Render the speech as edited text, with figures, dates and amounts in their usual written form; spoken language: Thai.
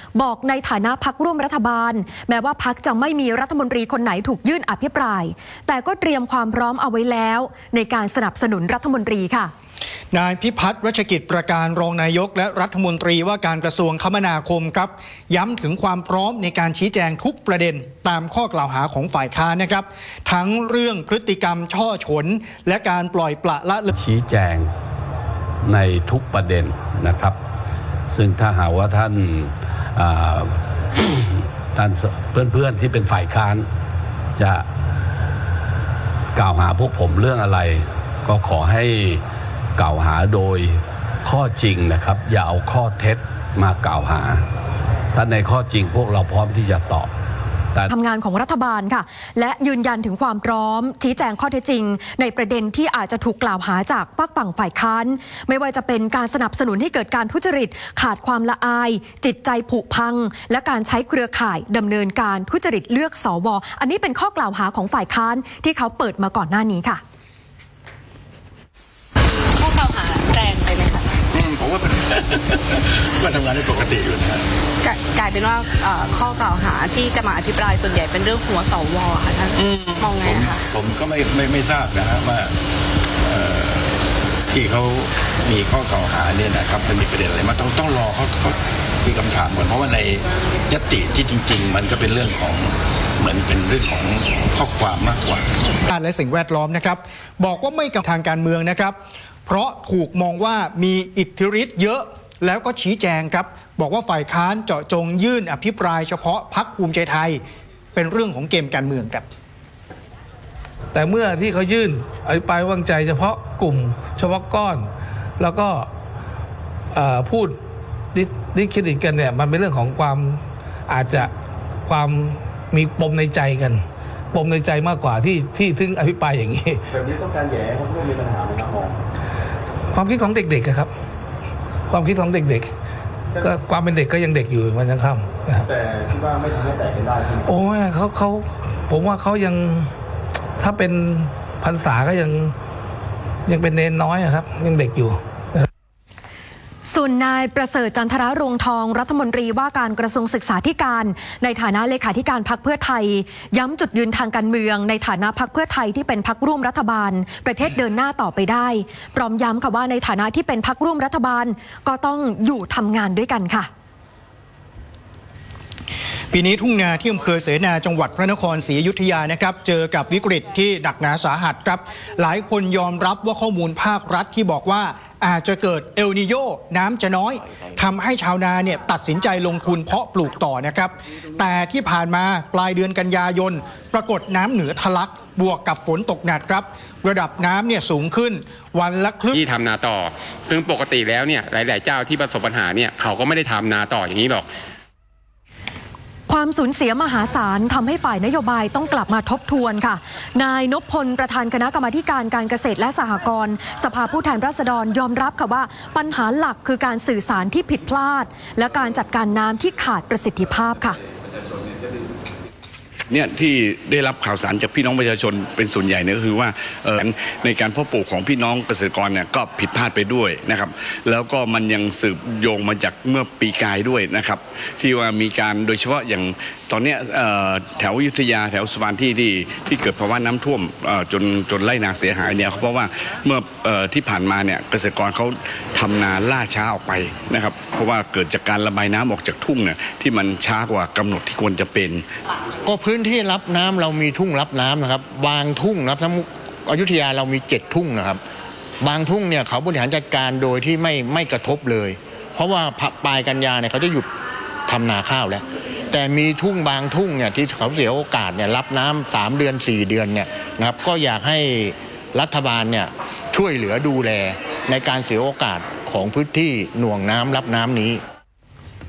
บอกในฐานะพรรคร่วมรัฐบาลแม้ว่าพรรคจะไม่มีรัฐมนตรีคนไหนถูกยื่นอภิปรายแต่ก็เตรียมความพร้อมเอาไว้แล้วในการสนับสนุนรัฐมนตรีค่ะนายพิพัฒน์รัชกิจประการรองนายกและรัฐมนตรีว่าการกระทรวงคมนาคมครับย้ำถึงความพร้อมในการชี้แจงทุกประเด็นตามข้อกล่าวหาของฝ่ายค้านนะครับทั้งเรื่องพฤติกรรมช่อฉนและการปล่อยปละละเลยชี้แจงในทุกประเด็นนะครับซึ่งถ้าหากว่าท่านเพื่อนๆที่เป็นฝ่ายค้านจะกล่าวหาพวกผมเรื่องอะไรก็ขอให้กล่าวหาโดยข้อจริงนะครับอย่าเอาข้อเท็จมากล่าวหาถ้าในข้อจริงพวกเราพร้อมที่จะตอบทำงานของรัฐบาลค่ะและยืนยันถึงความพร้อมชี้แจงข้อเท็จจริงในประเด็นที่อาจจะถูกกล่าวหาจากพรรคฝั่งฝ่ายค้านไม่ว่าจะเป็นการสนับสนุนให้เกิดการทุจริตขาดความละอายจิตใจผุพังและการใช้เครือข่ายดำเนินการทุจริตเลือกสว.อันนี้เป็นข้อกล่าวหาของฝ่ายค้านที่เขาเปิดมาก่อนหน้านี้ค่ะข้อกล่าวหาแรงไปไหมคะผมว่าเป็นว่าทำงานได้ปกติอยู่นะกลายเป็นว่าข้อกล่าวหาที่จะมาอภิปรายส่วนใหญ่เป็นเรื่องหัวสว.ค่ะท่านมองไงคะผมก็ไม่ทราบนะฮะว่าที่เขามีข้อกล่าวหาเนี่ยนะครับมันมีประเด็นอะไรมาต้องรอเขามีคำถามก่อนเพราะว่าในยติที่จริงๆมันก็เป็นเรื่องของเหมือนเป็นเรื่องของข้อความมากกว่าและสิ่งแวดล้อมนะครับบอกว่าไม่กับทางการเมืองนะครับเพราะถูกมองว่ามีอิทธิฤทธิ์เยอะแล้วก็ชี้แจงครับบอกว่าฝ่ายค้านเจาะจงยื่นอภิปรายเฉพาะพรรคภูมิใจไทยเป็นเรื่องของเกมการเมืองครับแต่เมื่อที่เขายื่นอภิปรายวางใจเฉพาะกลุ่มเฉพาะก้อนแล้วก็พูดดิคิดกันเนี่ยมันเป็นเรื่องของความอาจจะความมีปมในใจกันปมในใจมากกว่าที่ถึงอภิปรายอย่างนี้แบบนี้ต้องการแย่เขาต้องมีปัญหาไหมครับมองความคิดของเด็กๆครับความคิดของเด็กๆก็ความเป็นเด็กก็ยังเด็กอยู่มันยังค่ำนะครับแต่คิดว่าไม่ทำให้แตกกันได้ใช่ไหมโอ้ยเขาผมว่าเขายังถ้าเป็นพรรษาก็ยังเป็นเนนน้อยครับยังเด็กอยู่ส่วนนายประเสริฐจันทรรวงทองรัฐมนตรีว่าการกระทรวงศึกษาธิการในฐานะเลขาธิการพรรคเพื่อไทยย้ำจุดยืนทางการเมืองในฐานะพรรคเพื่อไทยที่เป็นพรรคร่วมรัฐบาลประเทศเดินหน้าต่อไปได้พร้อมย้ำค่ะว่าในฐานะที่เป็นพรรคร่วมรัฐบาลก็ต้องอยู่ทำงานด้วยกันค่ะปีนี้ทุ่งนาที่อำเภอเสนาจังหวัดพระนครศรีอยุธยานะครับเจอกับวิกฤตที่หนักหนาสาหัสครับหลายคนยอมรับว่าข้อมูลภาครัฐที่บอกว่าอาจจะเกิดเอลนิโญน้ำจะน้อยทำให้ชาวนาเนี่ยตัดสินใจลงทุนเพาะปลูกต่อนะครับแต่ที่ผ่านมาปลายเดือนกันยายนปรากฏน้ำเหนือทะลักบวกกับฝนตกหนักครับระดับน้ำเนี่ยสูงขึ้นวันละครึ่งที่ทำนาต่อซึ่งปกติแล้วเนี่ยหลายๆเจ้าที่ประสบปัญหาเนี่ยเขาก็ไม่ได้ทำนาต่ออย่างนี้หรอกความสูญเสียมหาศาลทำให้ฝ่ายนโยบายต้องกลับมาทบทวนค่ะนายนพพลประธานคณะกรรมาธิการการเกษตรและสหกรณ์สภาผู้แทนราษฎรยอมรับค่ะว่าปัญหาหลักคือการสื่อสารที่ผิดพลาดและการจัดการน้ำที่ขาดประสิทธิภาพค่ะเนี่ยที่ได้รับข่าวสารจากพี่น้องประชาชนเป็นส่วนใหญ่เนี่ยก็คือว่าในการเพาะปลูกของพี่น้องเกษตรกรเนี่ยก็ผิดพลาดไปด้วยนะครับแล้วก็มันยังสืบโยงมาจากเมื่อปีกายด้วยนะครับที่ว่ามีการโดยเฉพาะอย่างตอนนี้แถวอยุธยาแถวสุพรรณที่เกิดภาวะน้ำท่วมจนไร่นาเสียหายเนี่ยเพราะว่าเมื่อที่ผ่านมาเนี่ยเกษตรกรเขาทำนาล่าช้าออกไปนะครับเพราะว่าเกิดจากการระบายน้ำออกจากทุ่งเนี่ยที่มันช้ากว่ากำหนดที่ควรจะเป็นก็พื้นที่รับน้ำเรามีทุ่งรับน้ำนะครับบางทุ่งนะครับทั้งอยุธยาเรามี7ทุ่งนะครับบางทุ่งเนี่ยเขาบริหารจัดการโดยที่ไม่กระทบเลยเพราะว่าปลายกันยาเนี่ยเขาจะหยุดทำนาข้าวแล้วแต่มีทุ่งบางทุ่งเนี่ยที่เขาเสียโอกาสเนี่ยรับน้ำ3 เดือน 4 เดือนเนี่ยนะครับก็อยากให้รัฐบาลเนี่ยช่วยเหลือดูแลในการเสียโอกาสของพื้นที่หน่วงน้ำรับน้ำนี้